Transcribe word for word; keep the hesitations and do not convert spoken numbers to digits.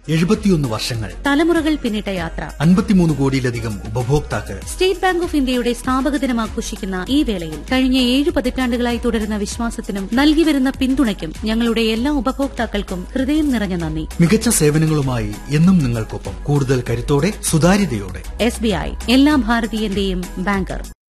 എഴുപത്തിയൊന്ന് വർഷങ്ങൾ, തലമുറകൾ പിന്നിട്ട യാത്ര, അൻപത്തിമൂന്ന് കോടിയിലധികം ഉപഭോക്താക്കൾ. സ്റ്റേറ്റ് ബാങ്ക് ഓഫ് ഇന്ത്യയുടെ സ്ഥാപക ദിനം ആഘോഷിക്കുന്ന ഈ വേളയിൽ കഴിഞ്ഞ ഏഴ് പതിറ്റാണ്ടുകളായി തുടരുന്ന വിശ്വാസത്തിനും നൽകിവരുന്ന പിന്തുണയ്ക്കും ഞങ്ങളുടെ എല്ലാ ഉപഭോക്താക്കൾക്കും ഹൃദയം നിറഞ്ഞ നന്ദി. മികച്ച സേവനങ്ങളുമായി എന്നും നിങ്ങൾക്കൊപ്പം, കൂടുതൽ കരുത്തോടെ, സുതാര്യതയോടെ. എസ് ബി ഐ എല്ലാ ഭാരതീയന്റെയും ബാങ്കർ.